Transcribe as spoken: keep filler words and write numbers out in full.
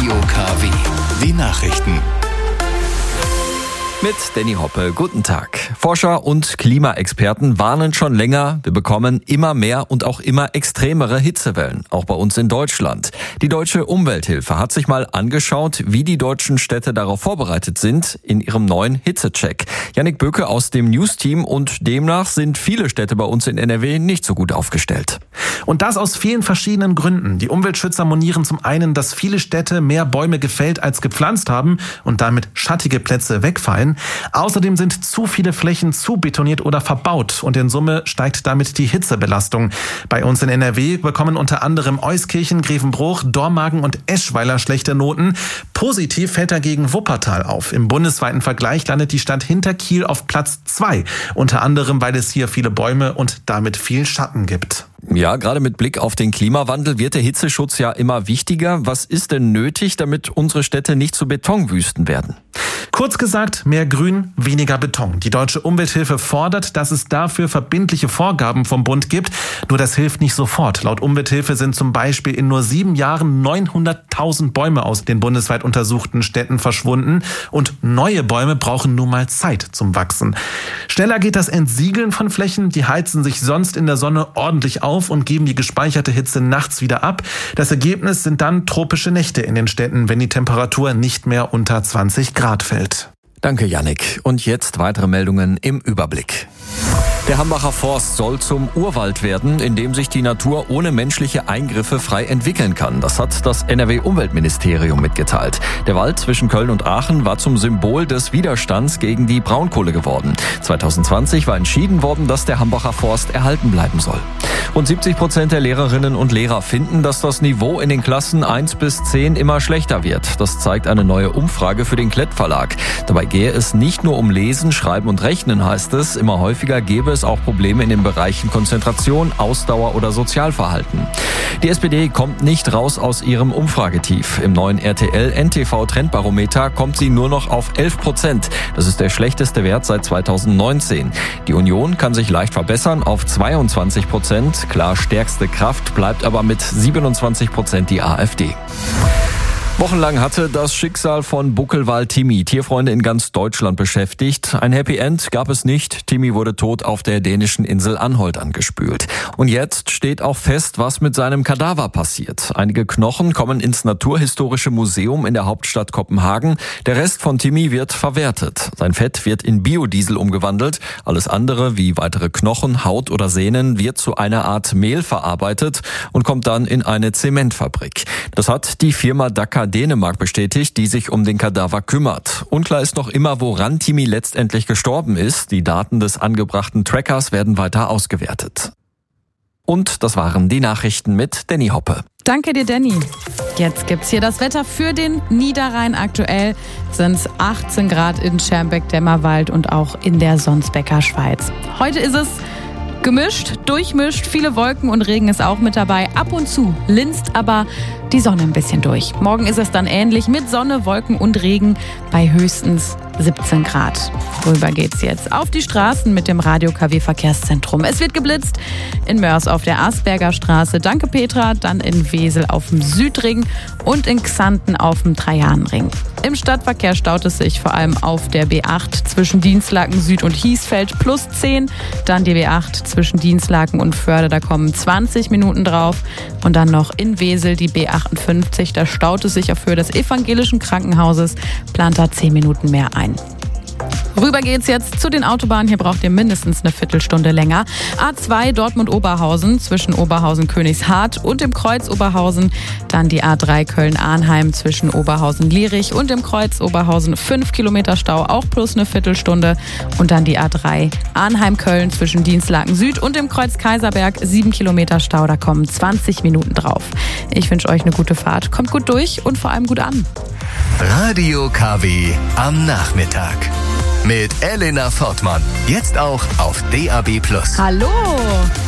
Radio K W. Die Nachrichten. Mit Danny Hoppe, guten Tag. Forscher und Klimaexperten warnen schon länger, wir bekommen immer mehr und auch immer extremere Hitzewellen, auch bei uns in Deutschland. Die Deutsche Umwelthilfe hat sich mal angeschaut, wie die deutschen Städte darauf vorbereitet sind in ihrem neuen Hitzecheck. Jannik Böke aus dem News-Team, und demnach sind viele Städte bei uns in N R W nicht so gut aufgestellt. Und das aus vielen verschiedenen Gründen. Die Umweltschützer monieren zum einen, dass viele Städte mehr Bäume gefällt als gepflanzt haben und damit schattige Plätze wegfallen. Außerdem sind zu viele Flächen zu betoniert oder verbaut und in Summe steigt damit die Hitzebelastung. Bei uns in N R W bekommen unter anderem Euskirchen, Grevenbruch, Dormagen und Eschweiler schlechte Noten. Positiv fällt dagegen Wuppertal auf. Im bundesweiten Vergleich landet die Stadt hinter Kiel auf Platz zwei. Unter anderem, weil es hier viele Bäume und damit viel Schatten gibt. Ja, gerade mit Blick auf den Klimawandel wird der Hitzeschutz ja immer wichtiger. Was ist denn nötig, damit unsere Städte nicht zu Betonwüsten werden? Kurz gesagt, mehr Grün, weniger Beton. Die Deutsche Umwelthilfe fordert, dass es dafür verbindliche Vorgaben vom Bund gibt. Nur das hilft nicht sofort. Laut Umwelthilfe sind zum Beispiel in nur sieben Jahren neunhunderttausend Bäume aus den bundesweit untersuchten Städten verschwunden. Und neue Bäume brauchen nun mal Zeit zum Wachsen. Schneller geht das Entsiegeln von Flächen. Die heizen sich sonst in der Sonne ordentlich auf und geben die gespeicherte Hitze nachts wieder ab. Das Ergebnis sind dann tropische Nächte in den Städten, wenn die Temperatur nicht mehr unter zwanzig Grad fällt. Danke, Jannik. Und jetzt weitere Meldungen im Überblick. Der Hambacher Forst soll zum Urwald werden, in dem sich die Natur ohne menschliche Eingriffe frei entwickeln kann. Das hat das N R W-Umweltministerium mitgeteilt. Der Wald zwischen Köln und Aachen war zum Symbol des Widerstands gegen die Braunkohle geworden. zwanzig zwanzig war entschieden worden, dass der Hambacher Forst erhalten bleiben soll. Rund siebzig Prozent der Lehrerinnen und Lehrer finden, dass das Niveau in den Klassen eins bis zehn immer schlechter wird. Das zeigt eine neue Umfrage für den Klett Verlag. Dabei gehe es nicht nur um Lesen, Schreiben und Rechnen, heißt es. Immer häufiger gebe es auch Probleme in den Bereichen Konzentration, Ausdauer oder Sozialverhalten. Die S P D kommt nicht raus aus ihrem Umfragetief. Im neuen R T L-N T V-Trendbarometer kommt sie nur noch auf elf Prozent. Das ist der schlechteste Wert seit zweitausendneunzehn. Die Union kann sich leicht verbessern auf zweiundzwanzig Prozent. Klar stärkste Kraft bleibt aber mit siebenundzwanzig Prozent die A f D. Wochenlang hatte das Schicksal von Buckelwal Timmy Tierfreunde in ganz Deutschland beschäftigt. Ein Happy End gab es nicht. Timmy wurde tot auf der dänischen Insel Anholt angespült. Und jetzt steht auch fest, was mit seinem Kadaver passiert. Einige Knochen kommen ins Naturhistorische Museum in der Hauptstadt Kopenhagen. Der Rest von Timmy wird verwertet. Sein Fett wird in Biodiesel umgewandelt. Alles andere, wie weitere Knochen, Haut oder Sehnen, wird zu einer Art Mehl verarbeitet und kommt dann in eine Zementfabrik. Das hat die Firma Daka Dänemark bestätigt, die sich um den Kadaver kümmert. Unklar ist noch immer, woran Timmy letztendlich gestorben ist. Die Daten des angebrachten Trackers werden weiter ausgewertet. Und das waren die Nachrichten mit Danny Hoppe. Danke dir, Danny. Jetzt gibt's hier das Wetter für den Niederrhein. Aktuell sind es achtzehn Grad in Schermbeck-Dämmerwald und auch in der Sonsbecker Schweiz. Heute ist es gemischt, durchmischt, viele Wolken und Regen ist auch mit dabei. Ab und zu linst aber die Sonne ein bisschen durch. Morgen ist es dann ähnlich mit Sonne, Wolken und Regen bei höchstens siebzehn Grad. Rüber geht's jetzt auf die Straßen mit dem Radio K W Verkehrszentrum. Es wird geblitzt in Mörs auf der Asperger Straße, danke Petra, dann in Wesel auf dem Südring und in Xanten auf dem Trajanenring. Im Stadtverkehr staut es sich vor allem auf der B acht zwischen Dienstlaken Süd und Hiesfeld plus zehn, dann die B acht zwischen Dienstlaken und Förde, da kommen zwanzig Minuten drauf und dann noch in Wesel die B achtundfünfzig, da staut es sich auf Höhe des evangelischen Krankenhauses, plant da zehn Minuten mehr ein. Rüber geht's jetzt zu den Autobahnen. Hier braucht ihr mindestens eine Viertelstunde länger. A zwei Dortmund-Oberhausen zwischen Oberhausen-Königshardt und dem Kreuz Oberhausen. Dann die A drei Köln-Arnheim zwischen Oberhausen-Lierich und dem Kreuz Oberhausen. Fünf Kilometer Stau, auch plus eine Viertelstunde. Und dann die A drei Arnheim-Köln zwischen Dienstlaken Süd und dem Kreuz Kaiserberg. Sieben Kilometer Stau, da kommen zwanzig Minuten drauf. Ich wünsche euch eine gute Fahrt. Kommt gut durch und vor allem gut an. Radio K W am Nachmittag. Mit Elena Fortmann. Jetzt auch auf D A B plus. Hallo!